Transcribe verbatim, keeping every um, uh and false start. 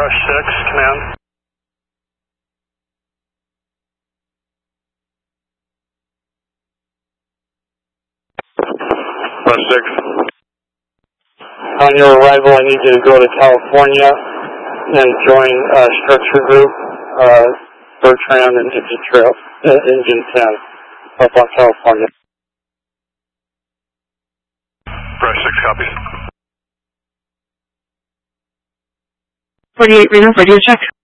Brush six, command. Brush six. On your arrival, I need you to go to California and join uh, structure group, uh, Bertrand and Engine Trail, uh, Engine ten, up on California. Brush six copies. forty-eight Reno, radio check.